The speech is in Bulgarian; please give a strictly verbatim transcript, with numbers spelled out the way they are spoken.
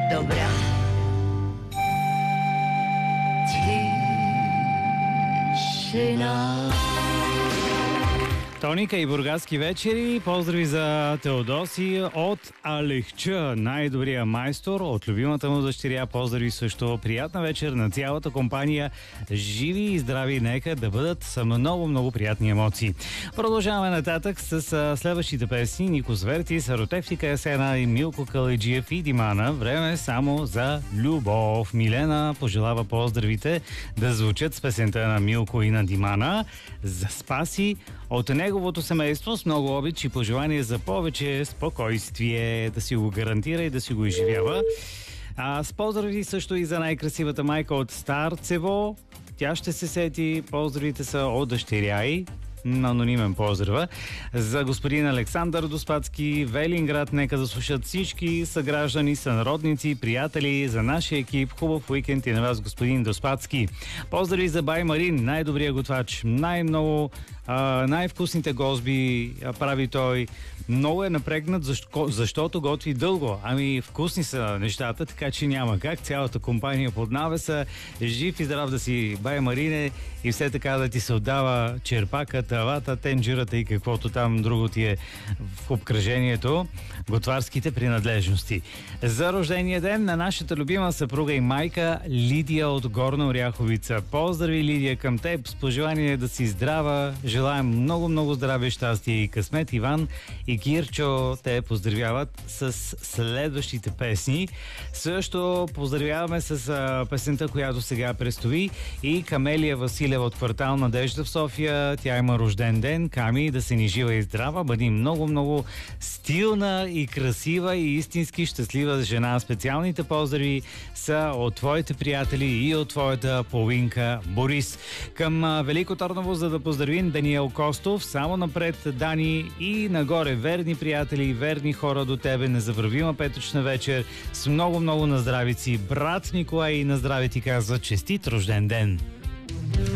Добра тишина. Тоника и бургаски вечери. Поздрави за Теодоси от Алехча, най-добрия майстор, от любимата му дъщеря. Поздрави също. Приятна вечер на цялата компания. Живи и здрави, нека да бъдат с много-много приятни емоции. Продължаваме нататък с следващите песни. Нико Зверти, Саротевтика Есена и Милко Калайджиев и Димана. Време само за любов. Милена пожелава поздравите да звучат с песента на Милко и на Димана за Спаси от неговото семейство с много обич и пожелание за повече спокойствие, да си го гарантира и да си го изживява. А, с поздрави също и за най-красивата майка от Старцево. Тя ще се сети. Поздравите са от дъщеря й. Анонимен поздрава. За господин Александър Доспадски, Велинград, нека да слушат всички съграждани, сънародници, приятели, за нашия екип. Хубав уикенд и на вас, господин Доспадски. Поздрави за Бай Марин, най-добрия готвач, най-много Uh, най-вкусните гозби прави той. Много е напрегнат, защо, защото готви дълго. Ами вкусни са нещата, така че няма как. Цялата компания под навеса. Жив и здрав да си, Бай Марине, и все така да ти се отдава черпака, тавата, тенджерата и каквото там друго ти е в обкръжението. Готварските принадлежности. За рождения ден на нашата любима съпруга и майка Лидия от Горна Оряховица. Поздрави, Лидия, към теб с пожелание да си здрава. Желаем много-много здраве, щастие и късмет. Иван и Кирчо те поздравяват с следващите песни. Също поздравяваме с а, песента, която сега предстои, и Камелия Василева от квартал Надежда в София. Тя има рожден ден. Ками, да се ни жива и здрава. Бъди много-много стилна и красива и истински щастлива жена. Специалните поздрави са от твоите приятели и от твоята половинка Борис. Към а, Велико Търново, за да поздравим Даниел Костов. Само напред, Дани, и нагоре верни приятели, верни хора до тебе. Незабравима петъчна вечер с много-много наздравици. Брат Николай, на здраве ти казва честит рожден ден!